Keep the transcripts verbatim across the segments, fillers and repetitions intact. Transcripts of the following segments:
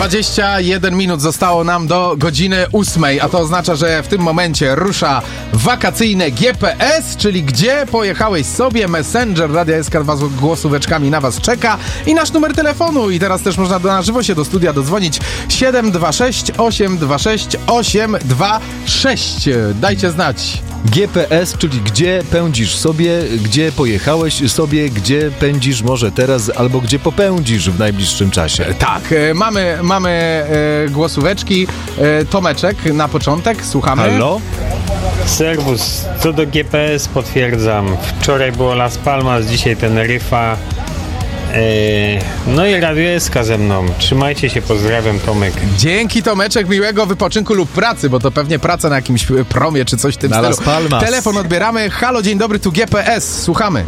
dwadzieścia jeden minut zostało nam do godziny ósmej, a to oznacza, że w tym momencie rusza wakacyjne G P S, czyli gdzie pojechałeś sobie. Messenger Radia S K dwa z głosóweczkami na was czeka i nasz numer telefonu. I teraz też można na żywo się do studia dodzwonić siedem dwa sześć osiem dwa sześć osiem dwa sześć. Dajcie znać. G P S, czyli gdzie pędzisz sobie, gdzie pojechałeś sobie, gdzie pędzisz może teraz, albo gdzie popędzisz w najbliższym czasie. Tak, e, mamy, mamy e, głosóweczki. E, Tomeczek na początek, słuchamy. Halo? Serwus, co do G P S potwierdzam. Wczoraj było Las Palmas, dzisiaj Teneryfa. Eee, no i Radio S K ze mną. Trzymajcie się, pozdrawiam, Tomek. Dzięki, Tomeczek, miłego wypoczynku lub pracy, bo to pewnie praca na jakimś promie czy coś w tym na stylu. Las Palmas. Telefon odbieramy. Halo, dzień dobry, tu G P S, słuchamy.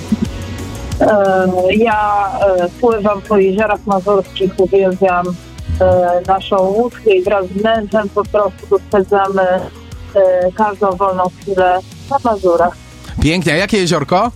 E, ja e, pływam po jeziorach mazurskich, uwielbiam e, naszą łódkę i wraz z mężem po prostu spędzamy e, każdą wolną chwilę na Mazurach. Pięknie, a jakie jeziorko?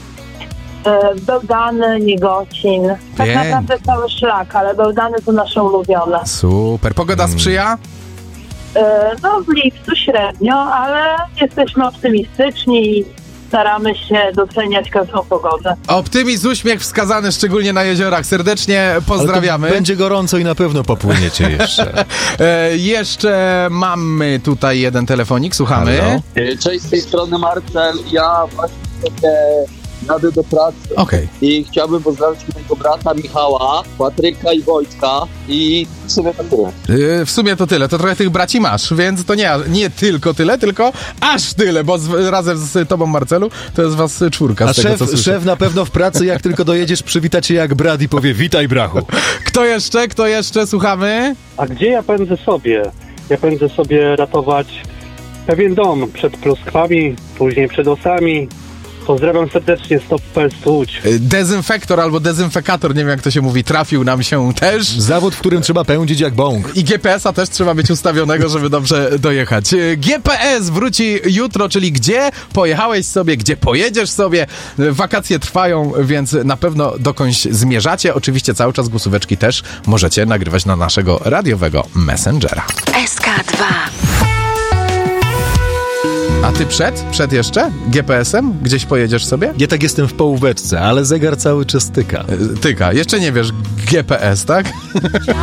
E, Bełdany, Niegocin, tak Pięk. naprawdę cały szlak, ale Bełdany to nasze ulubione. Super, pogoda sprzyja? E, no w lipcu średnio, ale jesteśmy optymistyczni i staramy się doceniać każdą pogodę. Optymizm, uśmiech wskazany szczególnie na jeziorach. Serdecznie pozdrawiamy. Ale to będzie gorąco i na pewno popłyniecie jeszcze. e, jeszcze mamy tutaj jeden telefonik, słuchamy. Halo? Cześć, z tej strony Marcel. Ja właśnie sobie jadę do pracy Okej. i chciałbym pozdrowić mojego brata Michała, Patryka i Wojtka i w sumie to tyle. E, w sumie to tyle, to trochę tych braci masz, więc to nie, nie tylko tyle, tylko aż tyle, bo z, razem z tobą, Marcelu, to jest was czwórka. A z tego, szef, co słyszę. szef na pewno w pracy, jak tylko dojedziesz, przywita cię jak brat i powie: witaj, brachu. Kto jeszcze? Kto jeszcze? Słuchamy? A gdzie ja pędzę sobie? Ja pędzę sobie ratować pewien dom przed pluskwami, później przed osami. Pozdrawiam serdecznie, Stop Pest Łódź. E, Dezynfektor albo dezynfekator, nie wiem jak to się mówi, trafił nam się też. Zawód, w którym trzeba pędzić jak bąk. I G P S a też trzeba mieć ustawionego, żeby dobrze dojechać. E, G P S wróci jutro, czyli gdzie pojechałeś sobie, gdzie pojedziesz sobie. E, Wakacje trwają, więc na pewno dokądś zmierzacie. Oczywiście cały czas głosóweczki też możecie nagrywać na naszego radiowego Messengera. S K dwa. A ty przed? Przed jeszcze? G P S em? Gdzieś pojedziesz sobie? Ja tak jestem w połóweczce, ale zegar cały czas tyka. E, Tyka. Jeszcze nie wiesz G P S, tak?